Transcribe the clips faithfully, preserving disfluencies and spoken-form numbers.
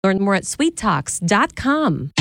Learn more at sweet talks dot com.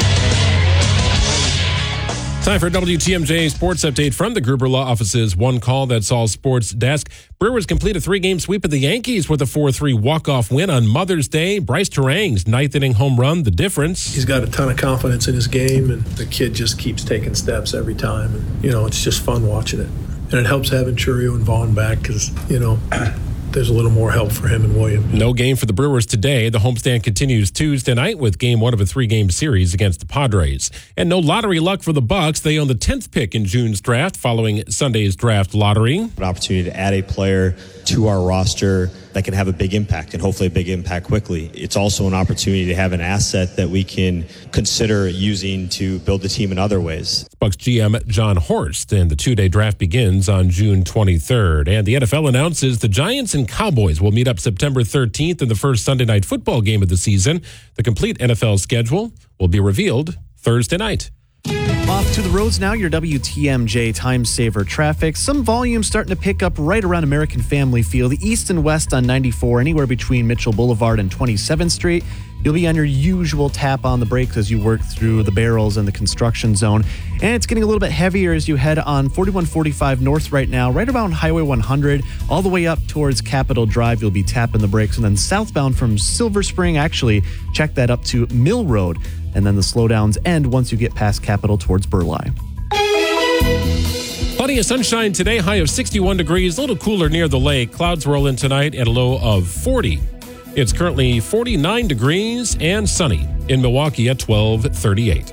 Time for a W T M J Sports Update from the Gruber Law Office's One Call That's All Sports desk. Brewers complete a three-game sweep of the Yankees with a four three walk-off win on Mother's Day. Bryce Terang's ninth-inning home run, the difference. He's got a ton of confidence in his game, and the kid just keeps taking steps every time. And, you know, it's just fun watching it. And it helps having Churio and Vaughn back because, you know, there's a little more help for him and William. No game for the Brewers today. The homestand continues Tuesday night with game one of a three-game series against the Padres. And no lottery luck for the Bucks. They own the tenth pick in June's draft following Sunday's draft lottery. An opportunity to add a player to our roster that can have a big impact, and hopefully a big impact quickly. It's also an opportunity to have an asset that we can consider using to build the team in other ways. Bucks G M John Horst, and the two-day draft begins on June twenty-third. And the N F L announces the Giants and Cowboys will meet up September thirteenth in the first Sunday night football game of the season. The complete N F L schedule will be revealed Thursday night. Off to the roads now, your W T M J Time Saver traffic. Some volume starting to pick up right around American Family Field. The east and west on ninety-four, anywhere between Mitchell Boulevard and twenty-seventh Street. You'll be on your usual tap on the brakes as you work through the barrels and the construction zone. And it's getting a little bit heavier as you head on forty-one forty-five north right now, right around Highway one hundred, all the way up towards Capitol Drive. You'll be tapping the brakes. And then southbound from Silver Spring, actually, check that up to Mill Road. And then the slowdowns end once you get past Capitol towards Burleigh. Plenty of sunshine today, high of sixty-one degrees, a little cooler near the lake. Clouds roll in tonight at a low of forty. It's currently forty-nine degrees and sunny in Milwaukee at twelve thirty-eight.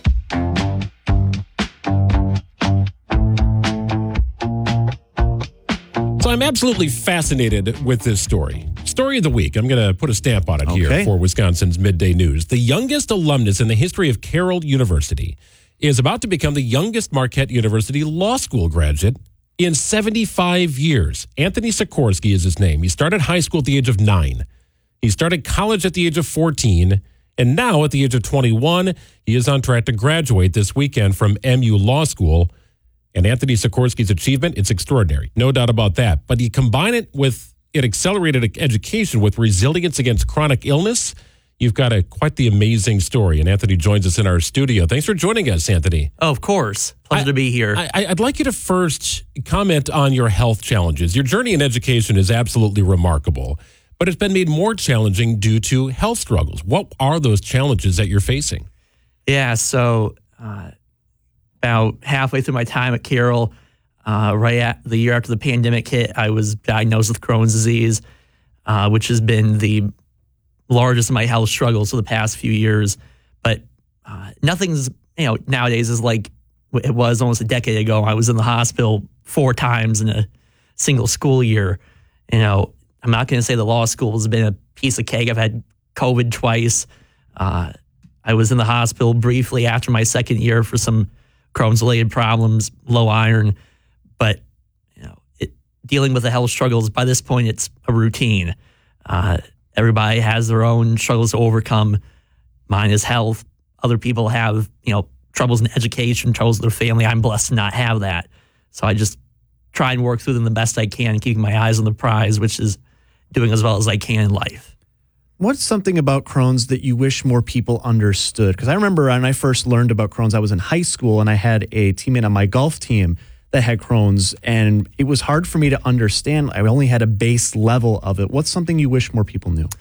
So I'm absolutely fascinated with this story. Story of the week. I'm going to put a stamp on it Okay. here for Wisconsin's Midday News. The youngest alumnus in the history of Carroll University is about to become the youngest Marquette University Law School graduate in seventy-five years. Anthony Sikorsky is his name. He started high school at the age of nine. He started college at the age of fourteen. And now at the age of twenty-one, he is on track to graduate this weekend from M U Law School. And Anthony Sikorsky's achievement, it's extraordinary. No doubt about that. But you combine it with it accelerated education with resilience against chronic illness. You've got a quite the amazing story. And Anthony joins us in our studio. Thanks for joining us, Anthony. Oh, of course. Pleasure I, to be here. I, I'd like you to first comment on your health challenges. Your journey in education is absolutely remarkable, but it's been made more challenging due to health struggles. What are those challenges that you're facing? Yeah, so uh, about halfway through my time at Carroll, uh, right at the year after the pandemic hit, I was diagnosed with Crohn's disease, uh, which has been the largest of my health struggles for the past few years. But uh, nothing's, you know, nowadays is like it was almost a decade ago. I was in the hospital four times in a single school year. You know, I'm not going to say the law school has been a piece of cake. I've had COVID twice. Uh, I was in the hospital briefly after my second year for some Crohn's-related problems, low iron. But, you know, it, dealing with the health struggles, by this point, it's a routine. Uh, everybody has their own struggles to overcome. Mine is health. Other people have, you know, troubles in education, troubles with their family. I'm blessed to not have that. So I just try and work through them the best I can, keeping my eyes on the prize, which is doing as well as I can in life. What's something about Crohn's that you wish more people understood? Because I remember when I first learned about Crohn's, I was in high school and I had a teammate on my golf team that had Crohn's, and it was hard for me to understand. I only had a base level of it. What's something you wish more people knew?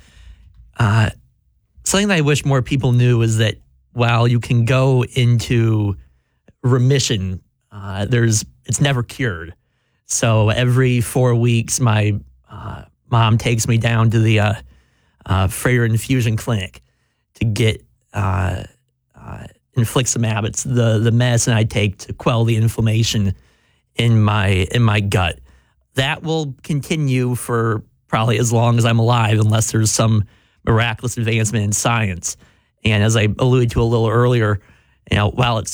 Uh, something that I wish more people knew is that while you can go into remission, uh, there's it's never cured. So every four weeks, my uh, mom takes me down to the uh, uh, Frater Infusion Clinic to get uh, uh, infliximab. It's the the medicine I take to quell the inflammation in my in my gut. That will continue for probably as long as I'm alive, unless there's some miraculous advancement in science. And as I alluded to a little earlier, you know, while it's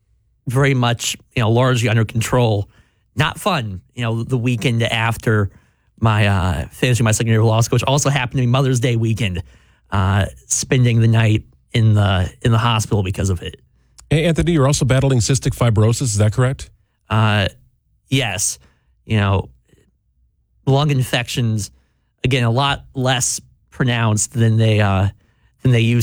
very much, you know, largely under control, not fun, you know, the weekend after my uh, finishing my second year of law school, which also happened to be Mother's Day weekend, uh, spending the night in the in the hospital because of it. Hey, Anthony, you're also battling cystic fibrosis. Is that correct? Uh, yes. You know, lung infections, again, a lot less pronounced than they uh, than they used